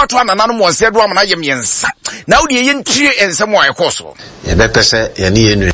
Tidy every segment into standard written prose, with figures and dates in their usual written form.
abato anana no mo se do amana ye miensa na wo de ye ntire ensem wa ekoso ye be pese ye ni enu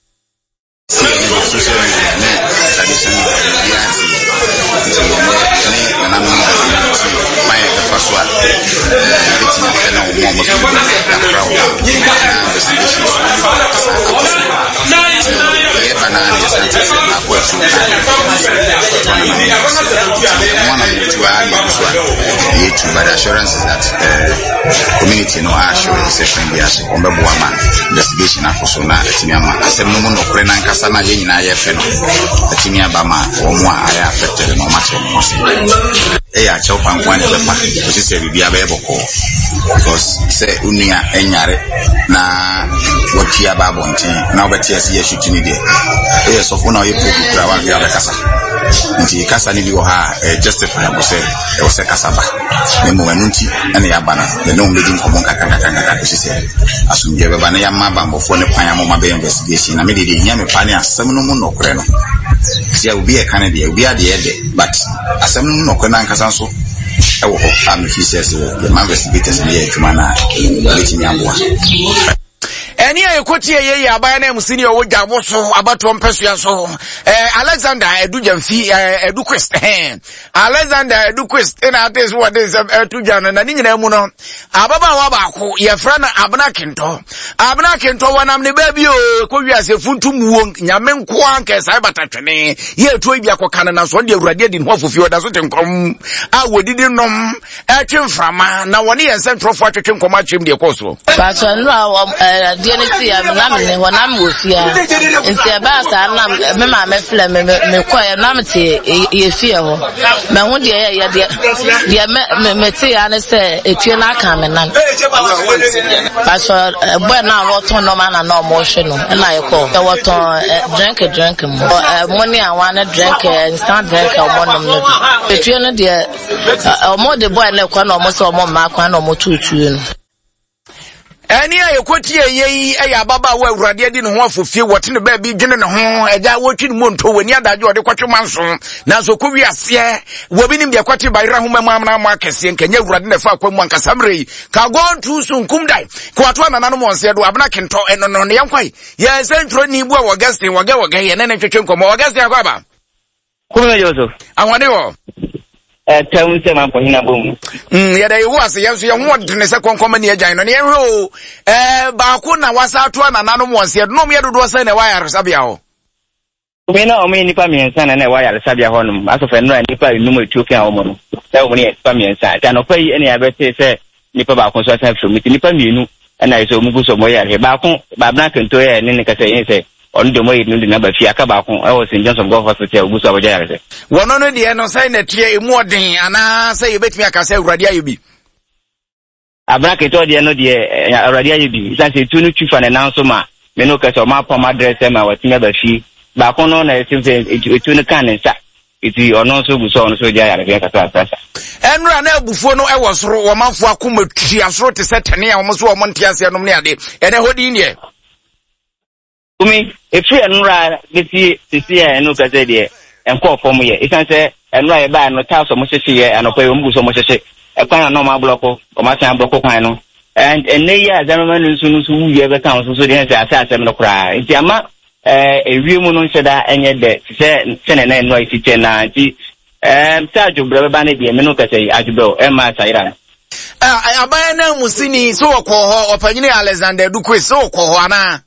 but assurance is that community no assure is a friendly as investigation afosona etimiama asem no no kore na nkasa na ye nyina ye fe no etimiaba ma omo aya affected no matter no say ya chow pankwan de pa osi se bibia be boko because say unia enyare na wotia ba bonten na obeti ase ye shutini de so for now you put kura wa bia be kasa nti kasa ni bi wo ha justify go say e wo se kasa ba nemo wanunti ene ya bana de no mbedi nkomo kakakakaka ko sise asumje be bana ya maba mbofo ne kwan ya mo mabe investigation na me de nya me pa ne asem no mu nokore no sia obi e kan de obi ade ede but asem no nokore na nkasa so e wo am officials the investigators ne ya twuma na letimi amboa eni ayekoti ye abaya na musini owo jabo so abato mpeso ya so Alexander Edujamfi Eduquest Alexander Eduquest na ates what is Edujana na nyina mu no ababa wa baako ye fra na Abna Kento wanam ne ba bi o ko wiase funtum wo nyame nko anka sai batatwene ye to bia kokana na so de awurade di ho afofio da so tenkom a wodidi nom atwemframa na woni ye sentrofo atwetwenkom atwem de koso pato no Jenesi amnamne wonam wofia nti eba sa nam me ma me fle me koye nam te ye fie ho me hu de ye de me te ya ne se etue na aka me nan paso boy na woton no man na mo hwe no na ye ko woton drink mo money awan drink instant drink mo nom no etue no de mo de boy na kwa na mo se mo ma kwa na mo tutu no eni ayekoti yeyi ayababa wa awurade adi ne ho afofie wote ne ba bi dwene ne ho eja wotwi ne monto wani adaje ode kwatwema nso na so kowi ase wobi nim de kwati bayra ho mamamna ma akese nkanya awurade ne fa akwamu ankasamrei ka gontu so nkumdai kwato anana no monse do Abna Kento eno no ne yankwai ye sentro ni bu a Augustine waga ye ne twetwe nkomo Augustine akwaba kuma yoso anwane wo tawunse man pohina bom yada yewu ase yenso ye ho de ne se konkoma ne agyan no ne ehwe baako na wasa to anana no monse no me dodo se ne wire sabia ho kumina o me nipa miensa na wire sabia ho no asofa no nipa enum Ethiopia ho mo no da o me nipa miensa ta no pai ene abete se nipa baako so asa from nipa mienu na iso mugu so mo yare baako Abna Kento ye ne kasa yin se on de mo yi ndi na ba fi aka baako e wo St. John's Golf Hospital ugu so aboja yare se wono no de no sai na tie emu odin ana sai yebetimi aka sai awurade ayebi Abna Kento de no de awurade ayebi isa se tu no twifa na nanso ma me no kasa o ma pom address ma watimi ba fi baako no na etu no kan nsa iti ono so gu so ono so dia yare be kasa asa enra na abufuo no e wo soro wo manfo akoma twi asoro te setene a wo so wo monte ase no ne ade ene hodi ne umi efri enra beti sisi enu kase de enko fom ye isan se enra ye ba no taso mo hyehyɛ ye anopa yo mbu so mo hyehyɛ ekwan no ma bloko o ma san bloko kwan no and ene ya zanman nsu nsu wuye be kan so de se asem no kra nti ama ewie mu no nhyeda enye de se ne na eno ifite na nti sa adwobra be ba na de me no kase adwobra e ma saira abaya na musini so wokɔ hɔ opanyine Alexander Eduquest so wokɔ hɔ ana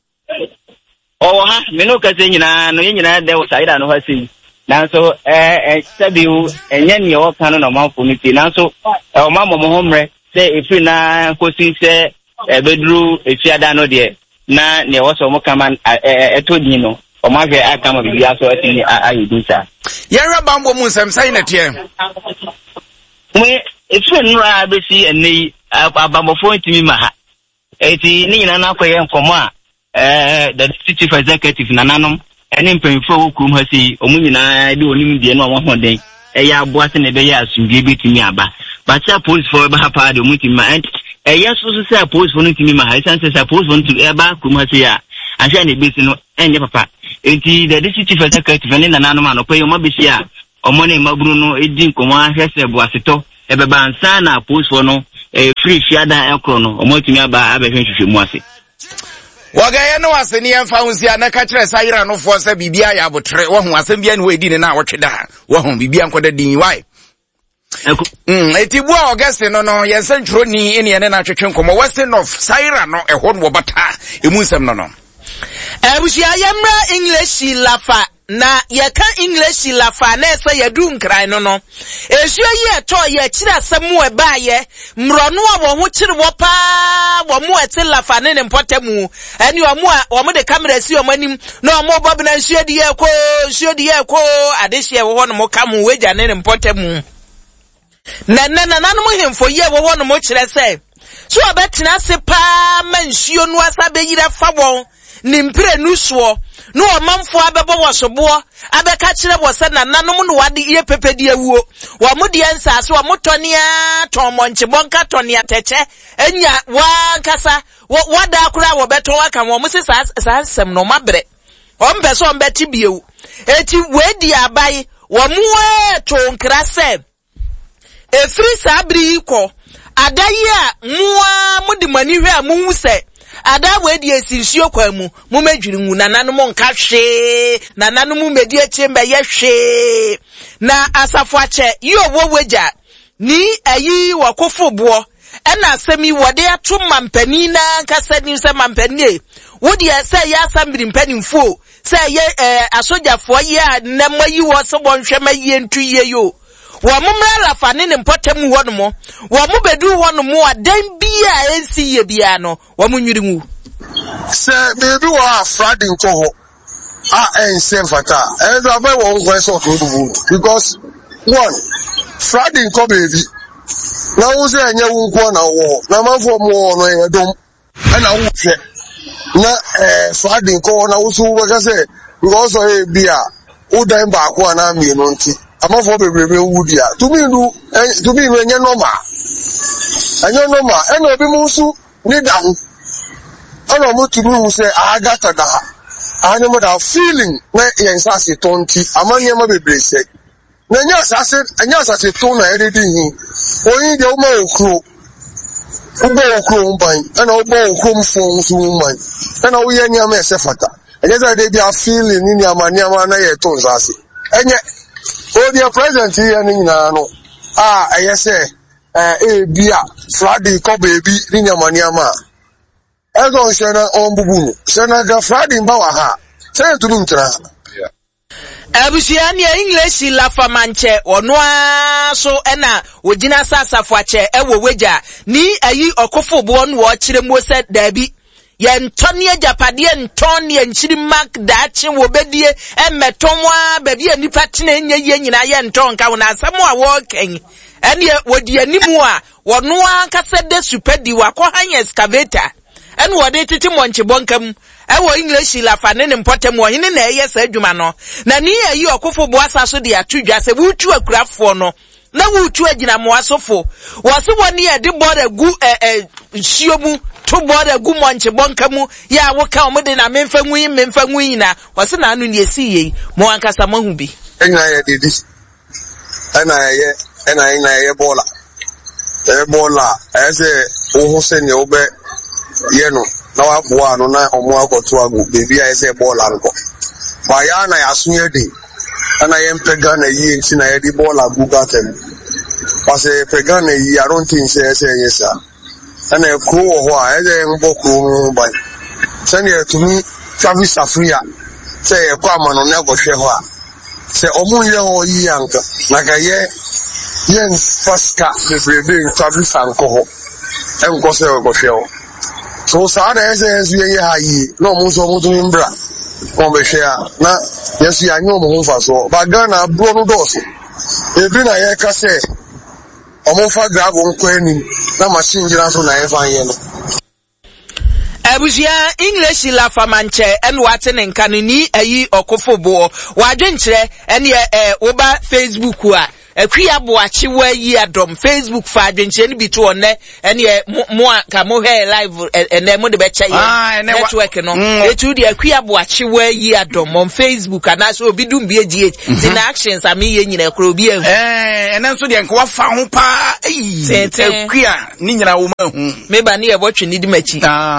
ha me no kase nyina no nyina de wo saira no ha sei nanso sabiu enye ne o kan no manfo no ti nanso o ma mo ho mre se efiri na kosi se bedru efiada no de na ne wo so mo kama etodi no o ma hwe aka ma bibia so atini ayedisa yenra bambo mu nsem sai na tie we efiri nra besi enei abamofo ntimi ma ha eti ni nyina na akoye nkomo a the chief executive nananom ene mpemfo wokum ha sei omu nyina de onim die no wo hoden eya aboase ne be ya asumdie betimi aba bacha police for ba pa de omu timi ma yes so say police for no timi ma ha sense say police for no eba kum ha sei a ahia ne besi no enye papa enti the chief executive ne nananom anopa yo mabesi a omo ne maburu no edi nkomo ahwese boaseto ebeba ansa na police for no free fiada ekrono omotumi aba abehwehwehwe mu ase wagaye no aseni emfa hunsia na ka kire sayira no fo se bibia ya botre wo hu asem bia ne we di ne na wotweda wo hu bibia nkoda din why etibu August no yense ntwoni ene ne na twetwe nkomo western of sayira no eho no bata emunsem no ebushia yemra English lafa na yeka English lafa na ese yadu nkran no esuo yi eto ye kire asemu ebaye mrono wo ho kire wo pa wo mu ete lafa ne mpotemu ani wo mu de camera si omanim na wo bob na nsuo de ye ko adehye wo no mo kam weja ne mpotemu na no hemfo ye wo no mo kire se so abetina se pa mansuo no asabe yire fa won nimpre nusuo no omanfo abebo wosobo abeka kire wo se na nanom no wade ye pepedi awuo wo mode ensase wo motonia tomonche bonka tonia teche enya wankasa wada akura wo beto waka wo muse sasem no mabre ombe so ombeti biewu eti wedi abai wo muwe to nkra se efri sabri ko adayi a muwa mudi mani hwe a muhu se ada wedi esirisuo kwamu mumedwiri ngu nananom nka hwe nananom medi echembe ye hwe na asafo ache yi owo weja ni ayi wakofobo ena asemi wode ato mampani na nkasa ni se mampani wodi se ya asambiri mpanimfo se ye asojafo ye na mayi wo se bonhwe mayi ntu ye yo wa mumra lafa ne mpotem ho no mo wa mu bedu ho no mo adan bia ensi ye bia no wa munwiri ngu se bedu wa Friday nko ho ense fata ezo abai wo ngo so to do because one Friday nko baby na wo se anya wo nko na wo na mafo mo no ye dom na wo hwe na Friday nko na wo so wo ka se because o bia wo dan ba ko na mi no nti amafo bebrebe wudia to me enye normal eno obi musu ni da hu ono mo to me say agata da anya mo da feeling na yensase tonti amanye ma bebre se na anya asase ton na ededi hin oyin de o ma okro mban ena obo okro mfo nso mban ena wo ye nya ma ese fata enye za de dia feeling ni amanya na ye ton sase enye o dia present here ni na no ayese bia Friday ko baby ni nyamaniama ezo shena onbubu shena ga Friday mba wa ha shena tunu ntra abusia ni English lafa manche ono so ena ogina sasafo ache ewo weja ni ayi okofo bo no wo kire mo se dabi ye ntoni ajapade ntoni enchiri mark dachi wo bedie emetonwa baby anipa tena enye ye nyina ye ntonka wo na asamo a wo ken ene wodi animu a wono ankasa de supedi wakọ hanya excavator ene wode titi monche bonkam ewo English lafa ne mpotem wo hene na eye sa adwuma no na ni ayi okofo bo asaso de atudwa se wutu akurafo no na wutu agina mo asofo wo se woni e de bore gu hiomu to bore gu monche bonkamu ya woka omde na memfa nwuyi na wo se na anu ne esiye mo ankasa mahu bi enya ye dedi ena ye bola ese ohu se ne obe ye no na wa boa no na omo akoto agu bebi a ese bola nko ba ya na ya sunye di ana ye mpega na yi nti na ye di bola gu gatem pase pega na yi I don't think say ese yesa ana e kru ho a ese mbo kru ba se ne tumi Travis Afriya se e kwa mano na go hwe ho a se omu ye ho yi anka na ga ye yen faska bebrebe Travis anko ho enko se go hwe ho so sa na ese ye ha yi no mu so mu tumi mbra ko be hwe a na yesu ya nyo mo fa so ba ga na bro no dos ebi na ye ka se omo fa grab nko ani na machine jira so na ye fa ye no abusia English lafa manche en wate nka ni ayi okofobo wadwenkyere ene wo ba Facebook a Akuya boachi wa yi adom Facebook fa adwenche ni bi to one ene mo ka mo hair live ene mo de be che network no etu de akuya boachi wa yi adom on Facebook and so obi dum bi agh tin actions am ye nyina kro obi ehu ene so de nka wa fa ho pa akuya ni nyina wo ma hu meba ne ye botwe ni di machi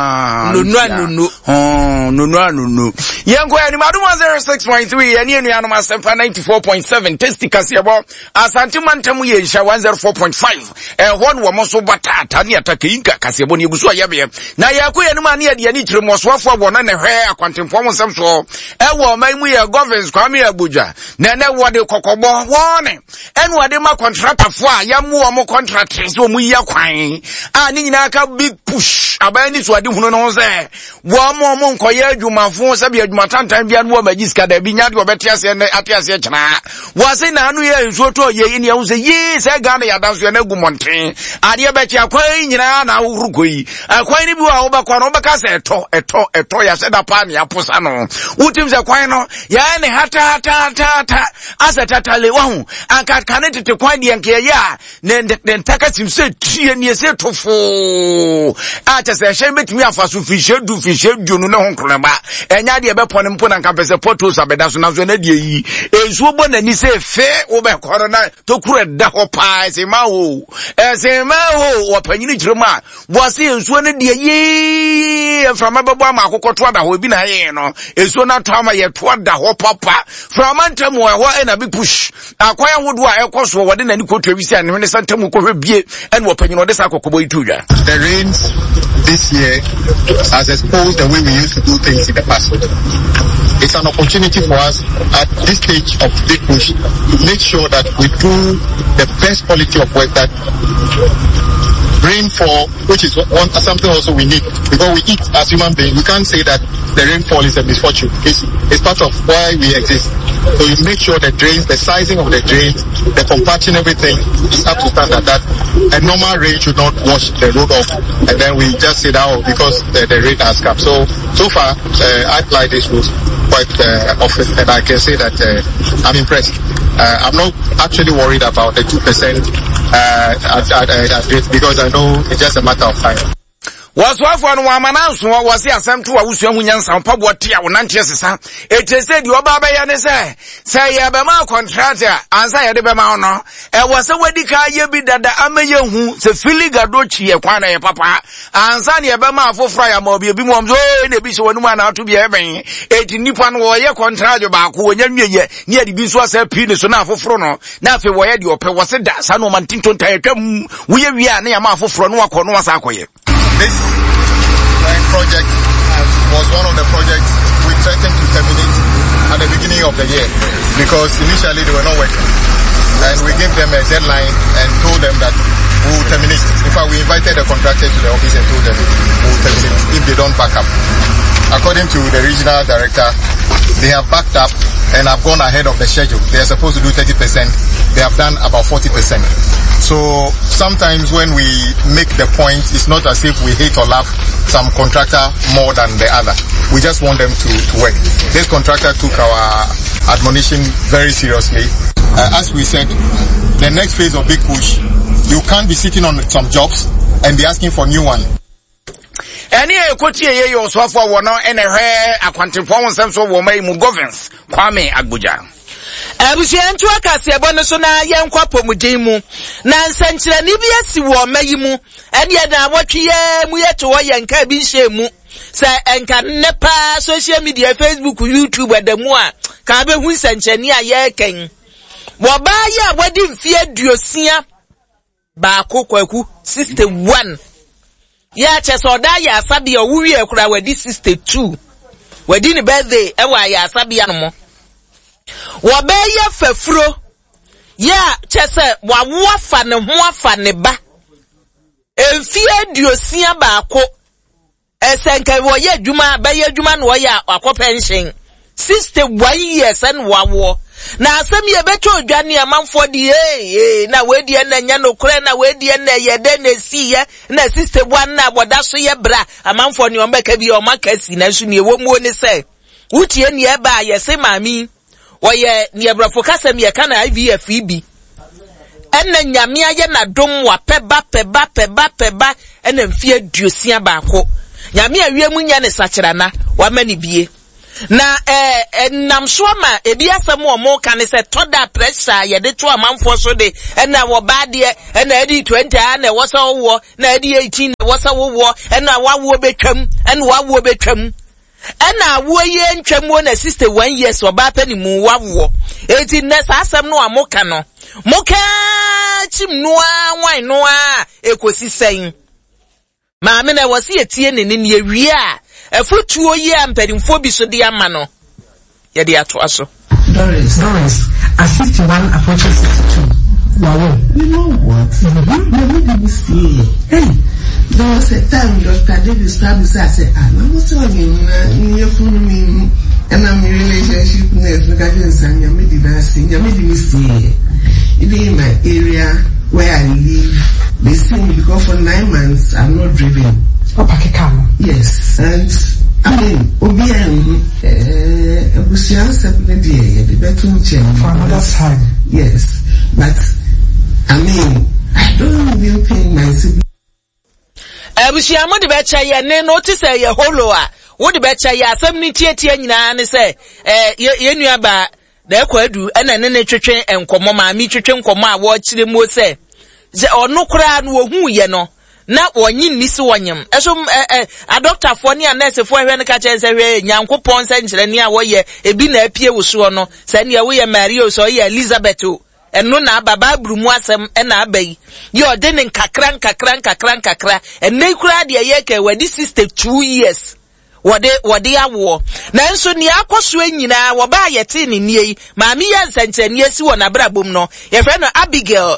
no yenko ya ni madu 106.3 ene enu anoma 94.7 testi kasebo asante mantamu ye nsha 104.5 hon wo mo so batata ne ataka inka kasebo ne eguso ayabe na yakoya ni ma ne ade ani tiremosofo wona ne hwe akwantemfo mo nsem so wo man mu ye governance kwame Abuja na ne wo de kokobo wone enu ade ma contractor fo a ya mu wo contractors so mu ya kwan a ni nyina ka big push abani so ade hunu no se wo mo nkoye adwumafo sabe adwumatantan bia no magiska da bi nya de obete ase ne atiase kyena wo se na anu ye nso to ye ni ahun se ye se Ghana ya danso na gumonten ade be kya kwan nyina na urugoyi akwan ni bi wa wo ba kwa no be ka se eto ya se da pa ne aposa no utim se kwan no ya ne hata asa tatale wahu anka kane tete kwan de nke ya ne ntaka simse tie ne se tofo acha se hye betimi afaso fishe du no ne honkreba enya de be pone mpo na nka pese potos abeda so na so na de yi ensuo bo na ni se fe wo be koro na to kure da ho pa se ma ho wo panyini kirema bo se ensuo ne de yi frama bebo ama akokoto da ho bi na ye no ensuo na to ama ye to da ho papa frama ntamu ho na bi push akwaya hodo a ekoso wo de na ni kotwa bisi ane ne santamu ko hwebie ene wo panyini wo de sa kokobo itudwa. The rains this year has exposed the way we used to do things in the past. It's an opportunity for us at this stage of big push to make sure that we do the best quality of work that rainfall, which is something also we need because we eat as human beings. We can't say that the rainfall is a misfortune. It's part of why we exist. So you make sure the drains, the sizing of the drains, the compaction, everything is up to standard. That a normal rain should not wash the road off, and then we just say that because the rain has come. So far, I apply this route quite often, and I can say that I'm impressed. I'm not actually worried about the 2% because I know it's just a matter of time. Waswafo no amananso wose asem to awusu amunyansa mpabo tia wonante sesa etese di oba ba ya ne se ye be ma contractor ansa ye de be ma no wose wadi ka ye bi dada amaye hu se filigado chi ye kwana ye papa ansa ne ye be ma afofra ya ma obi bi mo so ne bi se wonu ma na to bi e ben eti nipa no wo ye contractor ba ko wonya nweye ne ye bi so asa pi ne so na afofro no na afi wo ye de ope wose da sa no mantinton ta etwam wo ye wi a ne ya ma afofro no akọ no asa akoye. This project was one of the projects we threatened to terminate at the beginning of the year because initially they were not working. And we gave them a deadline and told them that we will terminate. In fact, we invited the contractor to the office and told them we will terminate if they don't back up. According to the regional director, they have backed up and have gone ahead of the schedule. They are supposed to do 30%. They have done about 40%. So sometimes when we make the point, it's not as if we hate or love some contractor more than the other. We just want them to work. This contractor took our admonition very seriously. As we said, the next phase of big push, you can't be sitting on some jobs and be asking for new one. Any ekotie ye yo so for wono ene hwe akwantemfo wonsem so wo mai mu governance Kwame Abuja. Abusiantu akasebo no so na yenkwa pomuden mu na nsankyere ni bi asi wo mayi mu ene na wotwe mu yeto wo yenka bi hye mu se enka nepa social media Facebook YouTube adamu a ka be hu nsankyere a ye ken wo ba ye wodi mfie aduosia ba akokwaku 61 ya chesoda ya sabi owuwi ekura wadi 62 wadi ni birthday ewa ya sabi anomo wabeye fafuro ya chese wawoafa ne ho afa ne ba emfie aduosia baako esenka wo ye adwuma ba ye adwuma no ya akopension 61 years and wawo na asem ye beto odwane amanfo di na wedi na nya no kure na wedi na ye de na si ye na 61 na boda so ye bra amanfo ni ombeka bi o makasi na su ne wo mu oni se utie ni e ba ye se mami oye ni ebrafo kasem ye kana IVF bi ena nyame aye na dom wa peba ena mfie duosia baako nyame awie mu nya ne sakyerana wa mani bie na namso ama ebi asem omo ka ne se toda pressure ye de to amanfo so de ena wo ba de ena edi 20 na wo so wo na edi 18 na wo so wo ena wawo betwam ena wawo betwam ena wo ye ntwam na 61 years oba pani mu wawo eti na asem no amoka no moka chim noa wan noa ekosi sen maame na wo se etie ne ne ewie a efutuo yi amperimfo bi so de ama no ye de ato aso Doris at 61 approaching 62 wow you know what never did we see hey there was a time Dr. David started to say I'm not saying you for me and I'm in relationship with because you made me see in my area where I live they see me because for 9 months I'm not driven. Yes, and I mean, Obian, Busian separated the bedroom chair for another time. Yes, but I mean, I don't even think my sibling. Busian, what the betcha ye notice ye holoa. What the betcha ya 70 nyina ne say, ye nuaba, the kwadu, and an enetrechen and comma, me trechen comma, watch the mo say. The or no crown who ye no. Na wonyin nisi wonyem eso a doctor for ni nurse for hwe ne ka che se hwe nyankopon se nkyere ne a wo ye ebi na apie woso no se ne wo ye Maria so ye Elizabeth o eno na baba brumu asem na abai ye de ne nkakra enne kura de ye ke wadi 62 years wode awo na nso ni akoso anyina wo ba ye te ne nie maami ye nsankyene esi wo na brabom no ye hwe no Abigail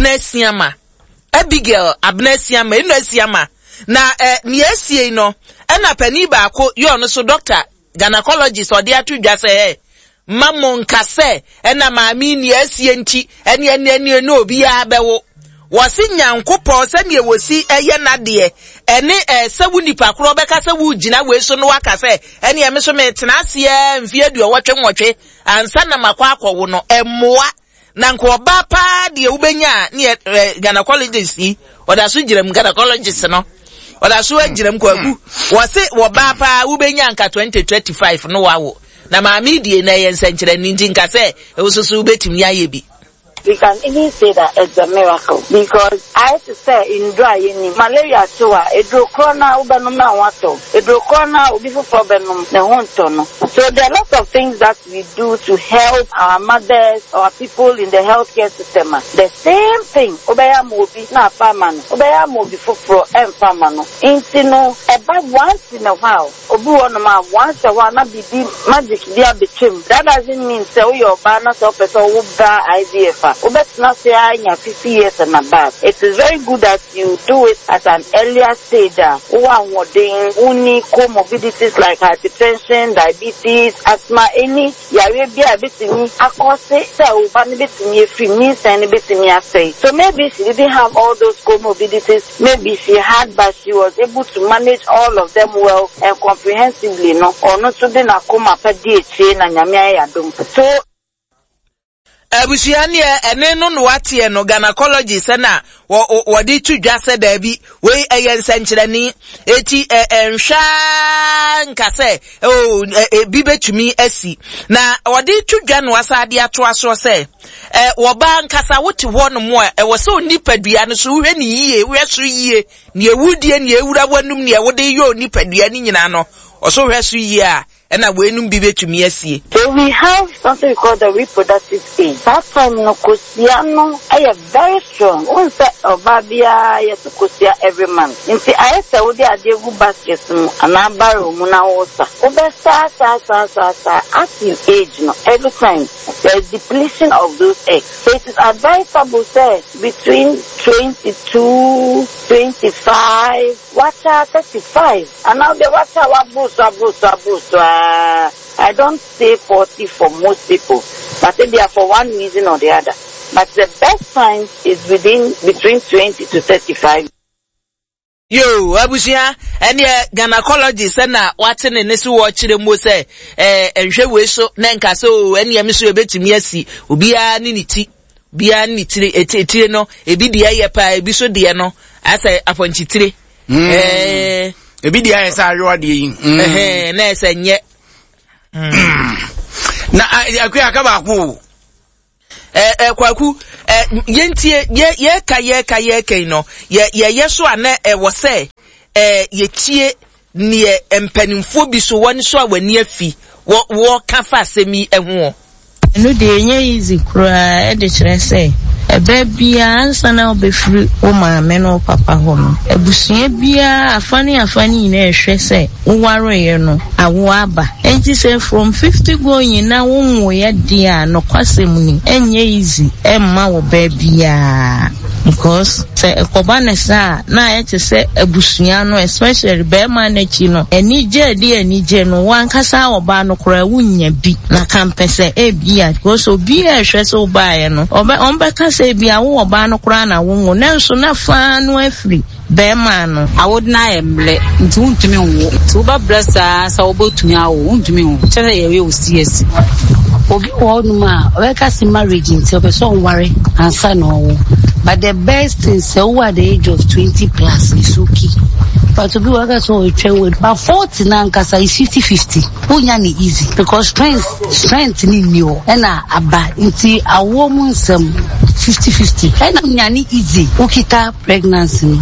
Abnesiama Inesiama na niesie no ena pani ba ko yo no so doctor gynecologist odi atudwa se mammo nkase ena maami niesie nti ene no obi abewo wasi nyankopɔ se ne wosi eye nade ene sewu nipa kro beka sewu gina we so no waka se ene eme so me tenase mfie aduowotwe ansa na makwa akɔwo no emmoa na nko ba pa de ubenya ne gynecologist yi oda so giram gynecologist no oda so giram ko agu wose wo ba pa ubenya nka 2025 no wawo na maami die na yen senkyere ninti nka se ewososo ubetimi aye bi. We can even say that it's a miracle because I have to say in dry malaria too edrocrona ubenuma wato edrocrona ubifu problem na honto. So there are lots of things that we do to help our mothers or people in the healthcare system. The same thing obeya mobi na farmer no obeya mobi fufuro farmer no intino about once in a while obi wonoma once a while na bibi magic dia betwem. That doesn't mean say your bana so person wo ba IVF. Not say 50 years and above. It is very good that you do it at an earlier stage. Only comorbidities like hypertension, diabetes, asthma, any yarabia bitini akose say ubanibitini free means and bitini say. So maybe she didn't have all those comorbidities. Maybe she had, but she was able to manage all of them well and comprehensively. No, or not so then akoma pa DHA na nyamia yadum. So Abusiani ene no watie no gynecologist na wodi tudwa se da bi we eyensenkyerani eti enhwa nkase bi betumi asi na wodi tudwa no asade ato aso se wo ba nkasa wote ho no mo wo se onipadua no so hwe ni yie hwe so yie ne ewudie ne ewura wanum ne wode ye onipadua ni nyina no oso hwe so yie a and I will be able to me see. So we have something we call the reproductive age. That time no kusiano I am very strong. Once obabia yes kusia every month. Inti I say odi adegu baskets and abaro muna osa. Obesa sa active age no every time there is depletion of those eggs. So it is advisable say between 22, 25, watcha 35. And now the watcha wabusa. I don't say 40 for most people, but they are for one reason or the other. But the best time is between 20 to 35. Yo, abusia, ene gynecologist na watching in this watch the mo say, enhwe we so na nka so ene me so ebetimi asi obi a ni niti bia ni tire etire no ebi de aye pa ebi so de no asa aponchitire ebi de aye sa ayo de yi na esa nye na akwa ka ba ku kwaku yentie ye ka no ye so ana wo se ye tie ne empanimfo bi so won so awani afi wo ka fa asemi eho no de enye easy kura e de kire say ebe bia ansa na obefiri o maame no papa ho no ebusua bia afani na ehwe say woware ye no awo aba enti say from 50 going na wonwo ye dia no kwasem ni enye easy emma wo ba bia because say ekobanesa na ye te say ebusua no especially be man na chi no enije no wankasa oba no kura wunya bi na kampese e bia because obi ehwe so ba ye no ombe ka say bia wo oba no kura na wonwo na nso na fa no afri be man no awodna emle nti untumi wo to ba blessa sa obotumi awo untumi wo chere ye we CS obi wo no ma we ka si marriage nti obeso onware ansa no wo but the best is over the age of 20 plus is okay. But to be workers so with but 40 now nkasa is 50-50. Unya ni easy because strength ni new and aba nti a woman some 50-50 and unya ni easy ukita pregnancy.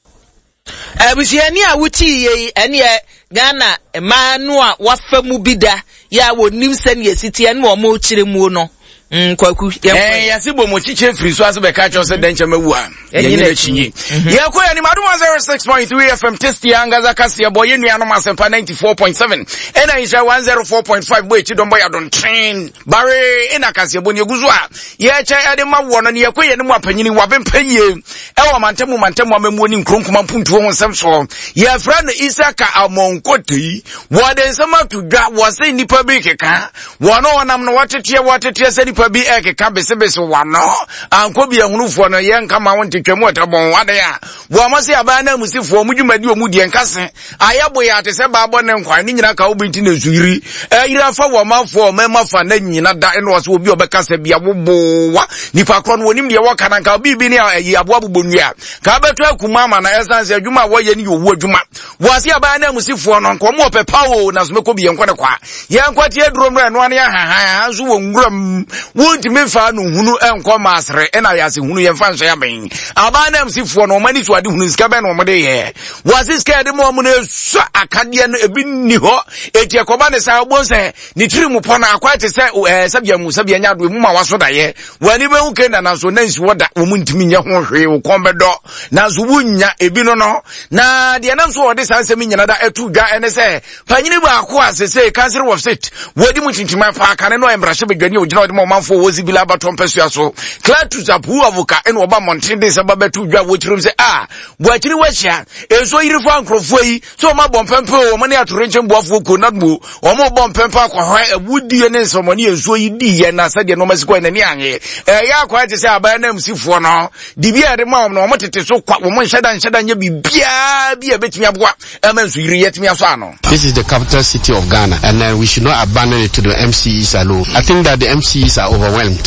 Abusiani a wuti ye ene Ghana manu a wafa mu bida ya wo nim sene yesiti ene wo mo kire mu no kwaku yasibo mo chiche free so aso be ka cho se denche mawu a yenye chinyi yako ya ni madu 106.3 FM test yanga za kasi ya boye nua no masempa 94.7 ena isha 104.5 boy chidombo ya don train bare ena kasi ya boni eguzu a ye cha ya de mawo no ne yako ye ne mu apanyini wa bempanye e wo mantemu amemu ni nkronkoma mpuntu wo nsem so ye fra no Isaka Amonkoti wo de nsema to dwa wo se nipa bi keka wo no wonam no watetie se nipa bi ekeka besebese wano anko bi ehunufo no ye nka ma won tetwam watabon wade ya wo amase aba na musifo omudwumadi omudie nkase ayabo ya te se baabo ne nkwan ni nyina ka obinti na zuiri yira fa wo mafo memafa na nyina da eno wase obi obekasa bia bobowa nipa kro no wonim de wo kana nka obi bi ne ayi aboa bobonua ka beto akuma ama na essence adwuma wo ye ni owu adwuma wase aba na musifo no nko mo pepa wo na so meko bi yenkwa ne kwa yenkwati aduro mra no ane ha nso wo nguram wonti me fa no hunu enko masre ena yase hunu yemfa nso ya ben aba na musifo no mani so ade hunu sika be no mo de ye wase sika de mo na so akade no ebi ni ho eti ekoba ne sa obonse ni tiri mu pona akwate se sabia nya do mu ma waso da ye wani be hu kenda na so na nsi woda wo muntimi nya ho hwe wo kombedo na so wunya ebi no na de na so wode sansemi nyina da etu dwa ene se panyini ba akwa asese cancer of sit wodi mu tintima pa aka ne no embrahye bedwani ogina wodi mo manfo wozi bila baton pesua so Clatus apu avoka ene oba montin de se babetu dwa wo chirum se bo akiri wahia enso yirifo ankrofo yi so ma bompempe wo mo ne atorenche mboafo ko nadmo wo mo bompempe akwa awudie ne nsomoni enso yi di ye na sade no masiko ene ni anye ya akwa te se aba na msifo no dibia de ma no mo tete so kwa wo mo nhyada nya bibia bia betimi aboa emanso yiri yetimi aso ano. This is the capital city of Ghana, and we should not abandon it to the MCEs alone. I think that the MCEs are overwhelmed.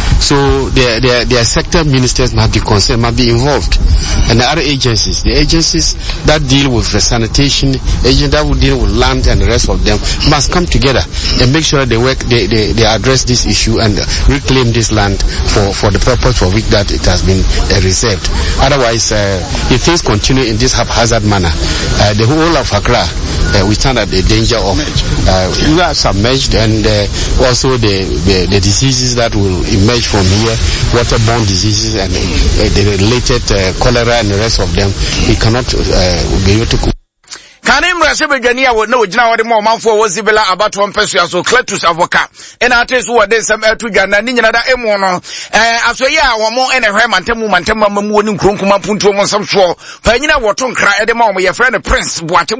So their sector ministers must be concerned, must be involved. And the other agencies, the agencies that deal with the sanitation, agents that will deal with land and the rest of them must come together and make sure they address this issue and reclaim this land for the purpose for which that it has been reserved. Otherwise, if things continue in this haphazard manner, the whole of Accra, we stand at the danger of we are submerged, and also the diseases that will emerge from here, waterborne diseases and the related cholera and the rest of them, we cannot be able to. Kanim Rasebegania would know now the more manfo was Zibela abato pesua so Clatus avoka and artist who are there some to Ghana Nina Emono after ya one more and a mantemu mamu Krunkuma Punto on some shore Panina Waton cry at the moment your friend Prince Watching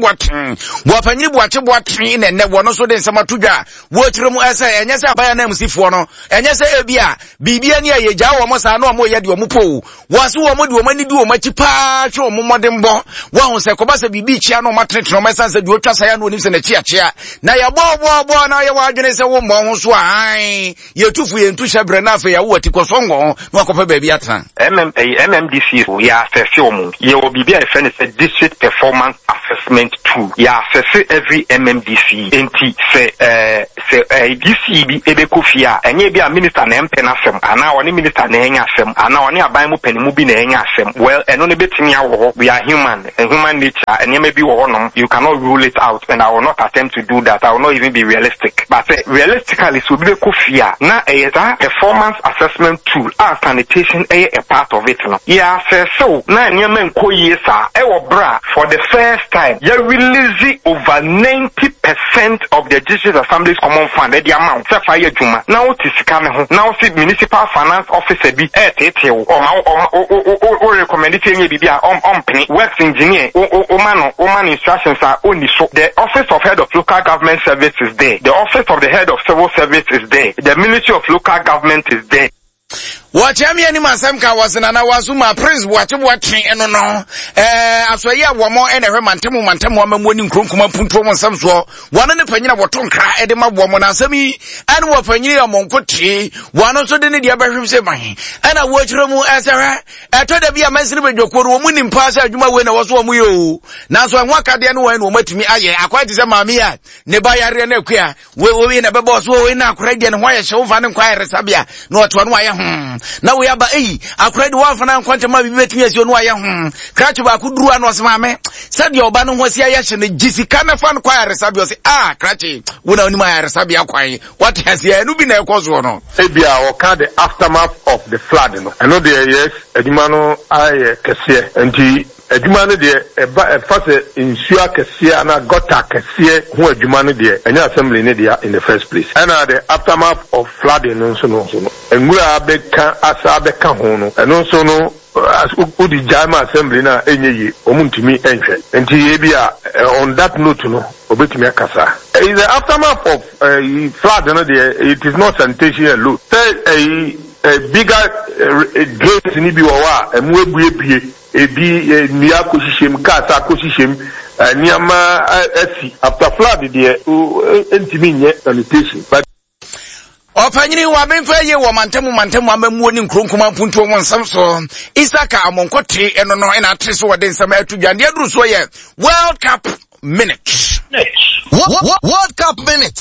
Wapani watching and never one also then some tuga watch room as and yes I buy a name Sifono and yes Ebia Bibiania Yaja almost I know more yet your mupo was who would do money do much patch or Mumodembo one was a Kobasa Bibi Chiano Matre security no mesa se do twa saya no nim se na chia na ya bo na ya wa adwene se wo mo ho so ai ye tufu ye ntu hyebre na afa ya wo atikosongo no akofa ba bi atan MMDC ya assess omu ye obi bia e friend say district performance assessment tool ya assess every MMDC enti se DC bi ebe kofia enye bia minister na MP na asem ana woni minister na enya asem ana woni aban mu panimu bi na enya asem well eno ne betimi awo we are human nature and maybe you cannot rule it out, and I will not attempt to do that. I will not even be realistic. But realistically, so be kofia na a performance assessment tool as sanitation a part of it. No, yeah, so na nyemen ko yesa bra for the first time. You release over 90% of the district assembly's common fund. The amount se fire juma. Now it is coming. Now see municipal finance officer be or recommend it be works engineer Oman instructions are only so. The office of head of local government service is there. The office of the head of civil service is there. The ministry of local government is there. Wachami ani masamka wasina na wasuma prince watchen eno no asoye awomo ene hwe mantemu amamoni nkronkoma punto mo samso wano ne panyina wotonkra ede mabomo na asami ane wo panyini amonkoti wano so de ne dia bahwem se man ana wo kyerɛ mu asara eto da bia masiri bedwokoro wo muni mpasa adwuma we na wo so wo yo na so ho akade ne wo ne wo matumi aye akwati se maami a ne ba yare na akua we na bebo so we na akora de ne ho aye hyew fa ne kwa resabia na oto no aye na we aba akuredi wa fana nkwante ma bibi betimi asio no aye krachi ba kuduru ano semame sadi oba no ho sia ya hye ne jisika na fa no kwa resabi o se krachi wona oni ma resabi akwan what has here no bi na ekozo no ebia o ka the aftermath of the flood no eno de yes adima no aye kese enti adwuma no de fase insua kese na gota kese ho adwuma no de enya assembly ne de in the first place and the aftermath of flooding no so enwura beka asa beka ho no eno so no udi jama assembly na enyeyi omuntimi enhwe enti ebia on that note no obetimi akasa in the aftermath of flood no de it is not sanitation alone say a bigger gate ni bi wo wa emu ebuebie ebi nia koshishem kasa koshishem niama asi after flood there entimi nye sanitation but Opanyini wa benfa ye wo mantemu amamuo ni nkronkoma punto mo nsamso Isaka amonkote eno no ena atreso wode nsama atudwande aduru so ye World Cup minute. World Cup minute.